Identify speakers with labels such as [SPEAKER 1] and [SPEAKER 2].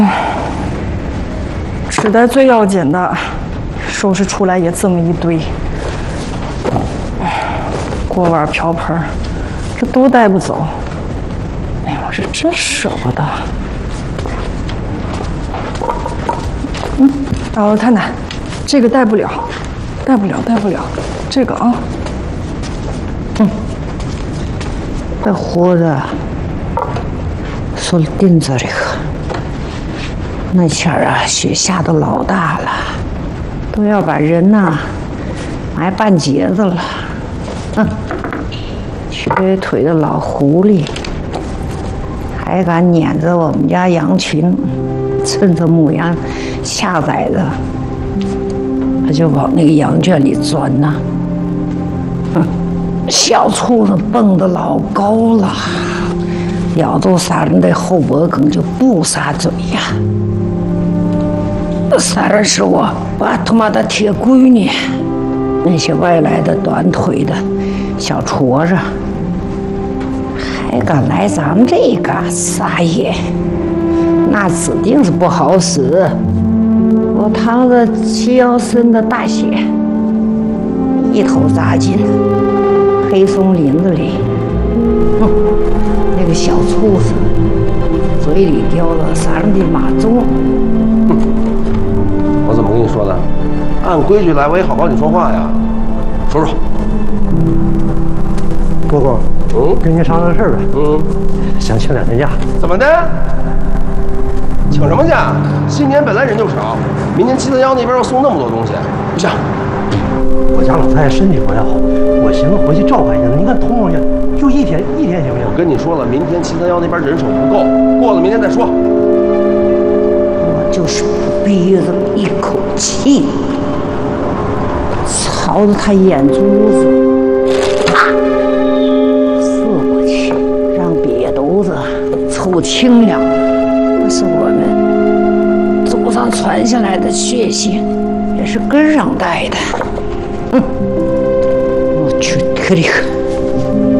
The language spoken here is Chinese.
[SPEAKER 1] 纸袋最要紧的，收拾出来也这么一堆。锅碗瓢盆，这都带不走。哎呀，我是真舍不得。太太，这个带不了，带不了。这个啊，
[SPEAKER 2] 这活的说钉子这个，那前儿啊，雪下都老大了，都要把人呐埋半截子了。瘸腿的老狐狸还敢撵着我们家羊群，趁着母羊下崽子，他就往那个羊圈里钻呐。小畜生蹦得老高了，咬住仨人的后脖梗就不撒嘴呀。仨人是我他妈的铁闺女，那些外来的短腿的小矬子，还敢来咱们这个撒野，那指定是不好使。我淌着齐腰深的大血，一头扎进黑松林子里。那个小畜生嘴里叼了仨人的马鬃。
[SPEAKER 3] 我怎么跟你说的？按规矩来，我也好帮你说话呀。说说。
[SPEAKER 4] 公公，跟您商量事儿呗。想请2天假。
[SPEAKER 3] 怎么的？请什么假？新年本来人就少，明年741那边要送那么多东西，不行。
[SPEAKER 4] 我家老太太身体不太好，我寻思回去照看一下。您看通融去，就一天行不行？
[SPEAKER 3] 我跟你说了，明天741那边人手不够，过了明天再说。
[SPEAKER 2] 我就是憋着一口气，朝着他眼珠子射过去，让瘪犊子抽清凉。那是我们祖上传下来的血性，也是根上带的。我去，这里。